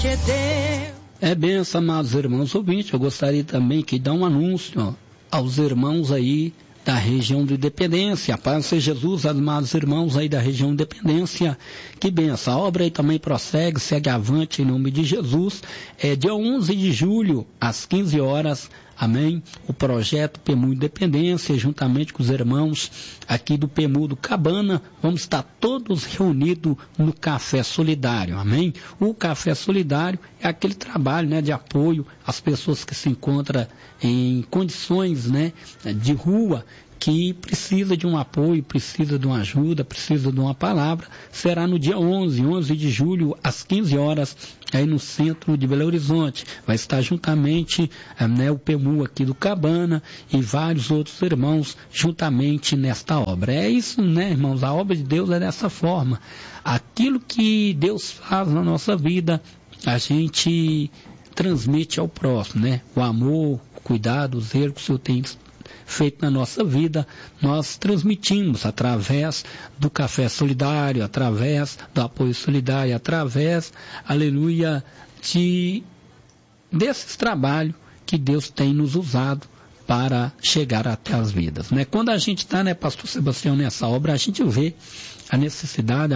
É benção, amados irmãos ouvintes. Eu gostaria também que dá um anúncio aos irmãos aí da região de Independência. Paz seja Jesus, amados irmãos aí da região de Independência. Que benção. A obra aí também prossegue, segue avante em nome de Jesus. É dia 11 de julho, às 15 horas. Amém? O projeto PEMU Independência, juntamente com os irmãos aqui do PEMU do Cabana, vamos estar todos reunidos no Café Solidário. Amém? O Café Solidário é aquele trabalho, né, de apoio às pessoas que se encontram em condições, né, de rua, que precisa de um apoio, precisa de uma ajuda, precisa de uma palavra. Será no dia 11 de julho, às 15 horas, aí no centro de Belo Horizonte. Vai estar juntamente o PEMU aqui do Cabana e vários outros irmãos juntamente nesta obra. É isso, né, irmãos? A obra de Deus é dessa forma. Aquilo que Deus faz na nossa vida, a gente transmite ao próximo, né? O amor, o cuidado, o zelo que o Senhor tem feito na nossa vida, nós transmitimos através do Café Solidário, através do apoio solidário, através, aleluia, desses trabalhos que Deus tem nos usado para chegar até as vidas, né? Quando a gente está, né, pastor Sebastião, nessa obra, a gente vê a necessidade,